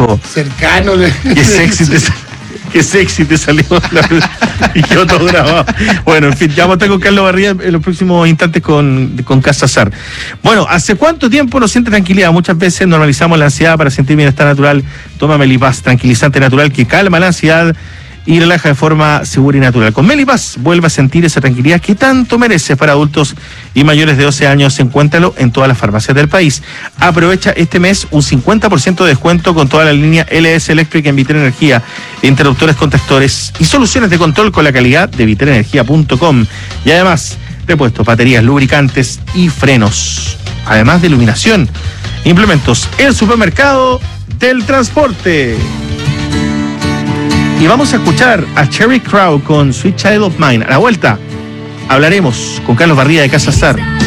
dijo... Cercano. Qué sexy te salió. Y quedó todo grabado. Bueno, en fin, ya vamos a estar con Carlos Barría en los próximos instantes con Casasar. Bueno, ¿hace cuánto tiempo no siente tranquilidad? Muchas veces normalizamos la ansiedad para sentir bienestar natural. Toma Melipaz, tranquilizante natural que calma la ansiedad y relaja de forma segura y natural. Con Melipaz vuelve a sentir esa tranquilidad que tanto mereces. Para adultos y mayores de 12 años. Encuéntralo en todas las farmacias del país. Aprovecha este mes un 50% de descuento con toda la línea LS Electric en Vitel Energía, interruptores, contactores y soluciones de control con la calidad de vitelenergia.com. Y además, repuestos, baterías, lubricantes y frenos. Además de iluminación, implementos. El supermercado del transporte. Y vamos a escuchar a Cherry Crow con Sweet Child of Mine. A la vuelta hablaremos con Carlos Barría de Casasar.